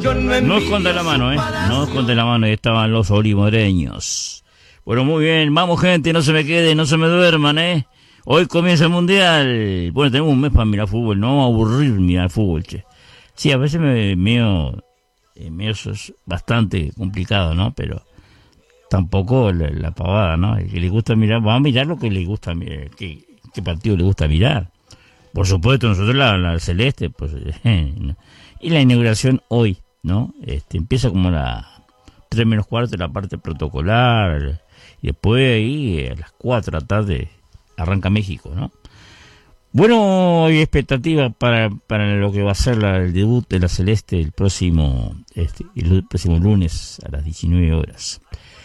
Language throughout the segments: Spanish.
No esconde la mano, no esconde la mano, ahí estaban los olimoreños. Bueno, muy bien, vamos gente, no se me queden, no se me duerman, Hoy comienza el Mundial. Bueno, tenemos un mes para mirar fútbol, no vamos a aburrir mirar fútbol, che. Sí, a veces mío eso es bastante complicado, ¿no? Pero tampoco la pavada, ¿no? El que le gusta mirar, va a mirar lo que le gusta mirar, qué partido le gusta mirar. Por supuesto, nosotros la celeste, pues, y la inauguración hoy, ¿no? Empieza como a 3 menos cuarto la parte protocolar, y después ahí a las 4 de la tarde arranca México, ¿no? Bueno, hay expectativas para lo que va a ser el debut de la celeste el próximo lunes a las 19 horas.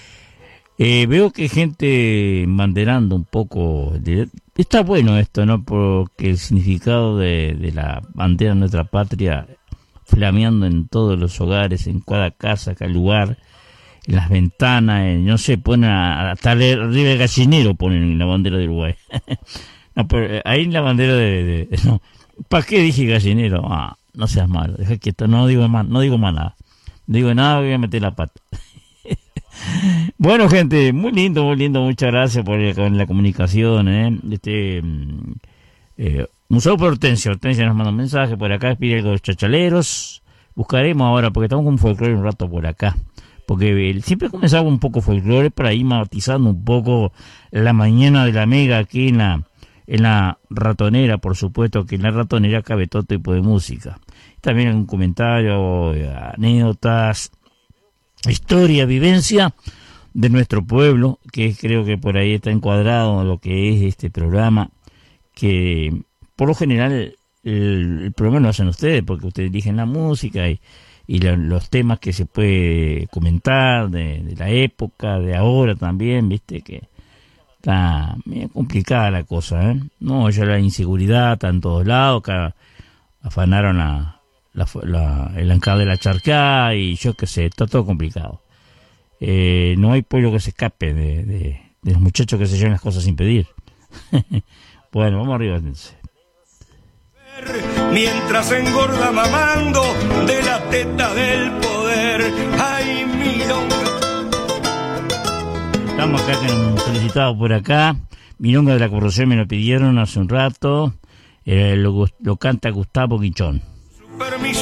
Veo que gente banderando un poco. Está bueno esto, ¿no? Porque el significado de la bandera de nuestra patria flameando en todos los hogares, en cada casa, cada lugar, en las ventanas, no sé, ponen hasta arriba del gallinero ponen la bandera de Uruguay. No, pero ahí en la bandera no. ¿Para qué dije gallinero? No seas malo, deja quieto, no digo más nada. No digo nada, voy a meter la pata. Bueno, gente, muy lindo, muchas gracias por la comunicación, un saludo por Hortensia nos manda un mensaje por acá, pide algo de los chachaleros, buscaremos ahora, porque estamos con folclore un rato por acá, porque siempre comenzaba un poco folclore, para ir matizando un poco la mañana de la mega aquí en la ratonera, por supuesto que en la ratonera cabe todo tipo de música, también un comentario, anécdotas, historia, vivencia de nuestro pueblo, que creo que por ahí está encuadrado en lo que es este programa, que por lo general el programa lo hacen ustedes, porque ustedes eligen la música y los temas que se puede comentar de la época, de ahora también, viste que está bien complicada la cosa, No, ya la inseguridad está en todos lados, acá afanaron el Ancar de la Charcá y yo qué sé, está todo complicado. No hay pueblo que se escape de los muchachos que se llevan las cosas sin pedir. Bueno, vamos arriba entonces. Mientras engorda mamando de la teta del poder. Ay, milonga. Estamos acá felicitados por acá. Milonga de la Corrupción me lo pidieron hace un rato. Lo canta Gustavo Guichón.